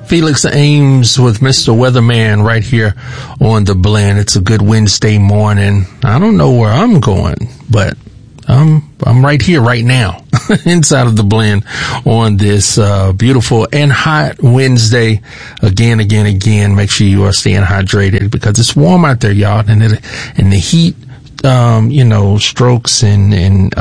Felix Ames with Mr. Weatherman right here on The Blend. It's a good Wednesday morning. I don't know where I'm going, but I'm right here right now inside of The Blend on this beautiful and hot Wednesday. Again. Make sure you are staying hydrated because it's warm out there, y'all, and the heat strokes and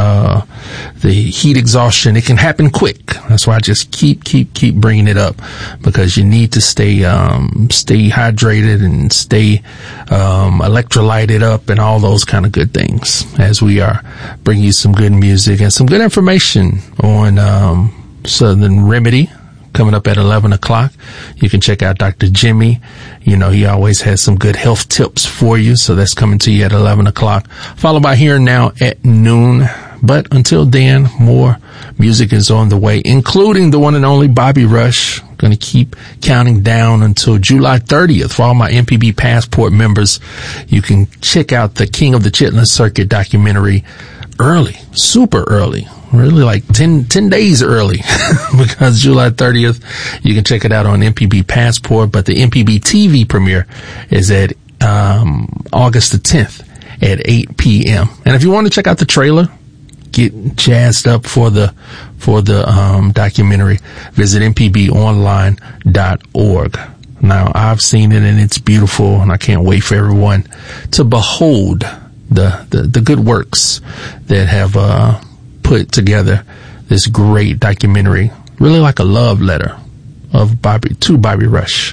the heat exhaustion, it can happen quick. That's why I just keep bringing it up, because you need to stay hydrated and stay electrolyted up and all those kind of good things, as we are bringing you some good music and some good information on Southern Remedy. Coming up at 11 o'clock. You can check out Dr. Jimmy. He always has some good health tips for you. So that's coming to you at 11 o'clock. Followed by Here and Now at noon. But until then, more music is on the way, including the one and only Bobby Rush. Going to keep counting down until July 30th. For all my MPB Passport members, you can check out the King of the Chitlin Circuit documentary early, super early. Really like 10 days early because July 30th, you can check it out on MPB Passport, but the MPB TV premiere is at August the 10th at 8 p.m. And if you want to check out the trailer, get jazzed up for the documentary, visit mpbonline.org. Now, I've seen it and it's beautiful, and I can't wait for everyone to behold the good works that have put together this great documentary, really like a love letter of Bobby Rush,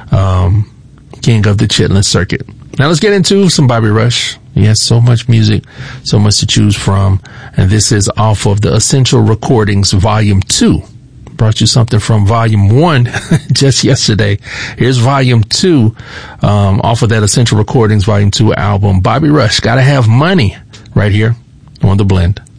King of the Chitlin Circuit. Now let's get into some Bobby Rush. He has so much music, so much to choose from, and this is off of the Essential Recordings Volume 2. Brought you something from Volume 1 just yesterday. Here's Volume 2 off of that Essential Recordings Volume 2 album. Bobby Rush, Gotta Have Money, right here on The Blend.